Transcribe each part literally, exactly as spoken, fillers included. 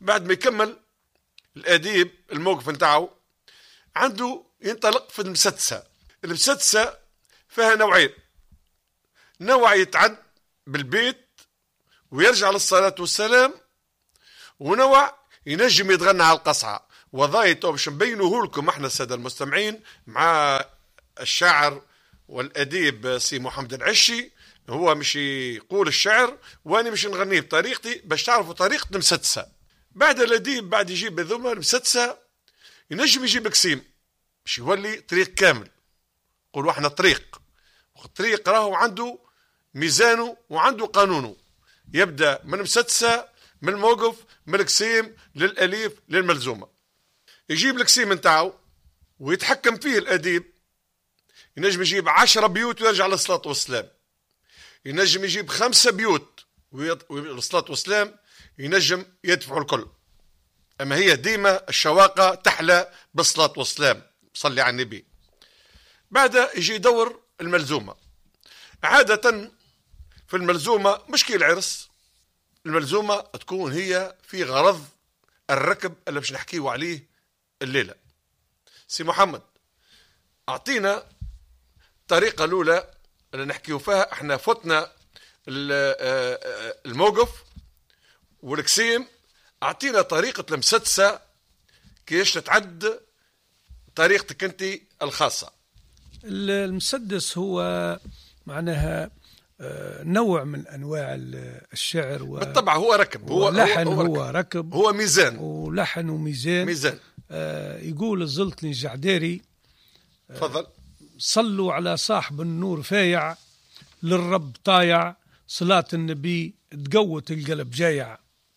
بعد ما يكمل الأديب الموقف نتاعو عنده ينطلق في المسدسة. المسدسة فيها نوعين، نوع يتعد بالبيت ويرجع للصلاة والسلام، ونوع ينجم يتغنى على القصعة. وظايته باش نبينوه لكم احنا السادة المستمعين مع الشاعر والأديب سي محمد العشي، هو مش يقول الشعر وانا مش نغنيه بطريقتي باش تعرفوا طريقة المسدسة. بعد الأديب بعد يجيب ذوما المسدسة ينجم يجيب قسيم باش يولي طريق كامل. قولوا احنا طريق، الطريق راهو عنده ميزانه وعنده قانونه، يبدأ من المسدسة، من الموقف، من القسيم للأليف للملزومة. يجيب القسيم نتاعو ويتحكم فيه الأديب، ينجم يجيب عشرة بيوت ويرجع للصلاة والسلام، ينجم يجيب خمسة بيوت والصلاة والسلام ينجم يدفعوا الكل. أما هي ديما الشواقة تحلى بالصلاة والسلام، صلي على النبي. بعد يجي يدور الملزومة. عادة في الملزومة مش كي العرس، الملزومة تكون هي في غرض الركب اللي باش نحكيه عليه الليلة. سي محمد أعطينا الطريقة الأولى اللي نحكيه فيها، احنا فتنا الموقف والقسيم، أعطينا طريقة المسدسة كيش تتعد طريقتك انت الخاصة. المسدس هو معناها نوع من أنواع الشعر و... بالطبع هو ركب، هو لحن، هو, هو ركب. ركب، هو ميزان ولحن وميزان ميزان. آه يقول الزلطني الجعداري تفضل. آه صلوا على صاحب النور فايع، للرب طايع، صلاة النبي تقوت القلب جايع.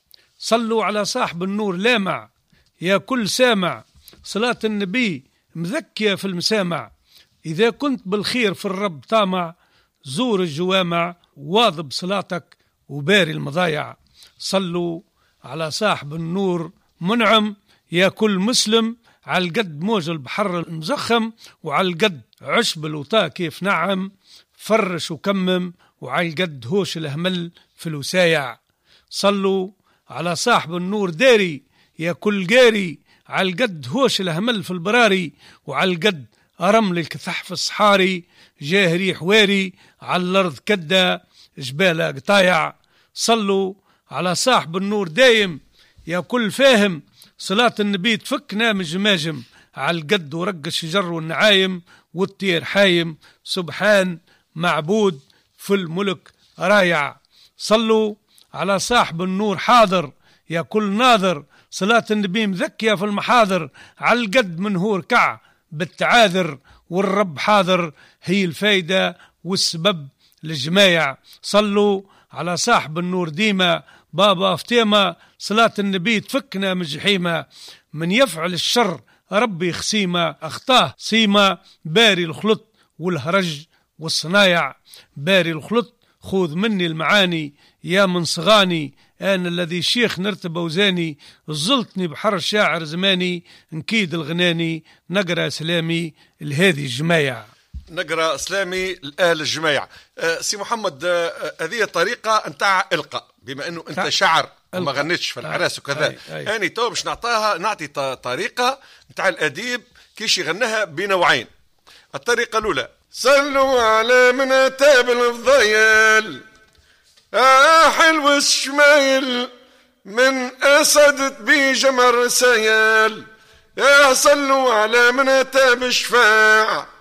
صلوا على صاحب النور لامع، يا كل سامع، صلاة النبي مذكية في المسامع. إذا كنت بالخير في الرب طامع، زور الجوامع، واظب صلاتك وباري المضايع. صلوا على صاحب النور منعم، يا كل مسلم، على القد موج البحر المزخم، وعلى القد عشب الوطا كيف نعم، فرش وكمم، وعلى القد هوش الأهمل في الوسايع. صلوا على صاحب النور داري، يا كل قاري، على القد هوش الأهمل في البراري، وعلى القد أرمل الكثح في الصحاري، جاه ريح واري، على الأرض كدا جبالة قطايع. صلوا على صاحب النور دايم، يا كل فاهم، صلاة النبي تفك نام الجماجم، على القد ورق الشجر والنعايم، والطير حايم، سبحان معبود في الملك رايع. صلوا على صاحب النور حاضر، يا كل ناظر، صلاة النبي مذكية في المحاضر، على القد من هو ركع بالتعاذر، والرب حاضر هي الفايدة والسبب للجمايع. صلوا على صاحب النور ديما، بابا فتيمة، صلاة النبي تفكنا من جحيمة، من يفعل الشر ربي خسيمة، أخطاه صيمة، باري الخلط والهرج والصنايع. باري الخلط خذ مني المعاني، يا من صغاني، أنا الذي شيخ نرتب أوزاني، زلطني بحر الشاعر زماني، نكيد الغناني، نقرأ سلامي لهذه الجمايع. نقرأ سلامي لأهل الجمايع. أه سي محمد، هذه أه طريقة نتاع إلقاء، بما أنه أنت شاعر وما غنيتش في العراس وكذا، أنا تو باش نعطاها نعطي طريقة نتاع الأديب كيش يغنها بنوعين. الطريقة الأولى: صلوا على من تاب الفضيل، آه حلو الشمايل، من أسدت بجمر سيال، يا صلوا على من تاب الشفاع،